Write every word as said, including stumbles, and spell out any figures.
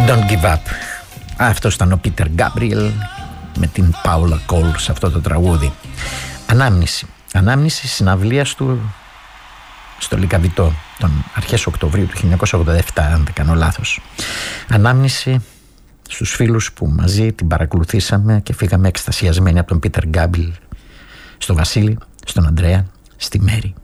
Don't give up. Αυτός ήταν ο Πίτερ Γκάμπριελ με την Πάουλα Κόλ σε αυτό το τραγούδι. Ανάμνηση. Ανάμνηση συναυλίας του στο Λυκαβητό τον αρχές Οκτωβρίου του χίλια εννιακόσια ογδόντα επτά, αν δεν κάνω λάθος. Ανάμνηση στους φίλους που μαζί την παρακολουθήσαμε και φύγαμε εκστασιασμένοι από τον Πίτερ Γκάμπριελ, στο Βασίλη, στον Ανδρέα, στη Μέρη.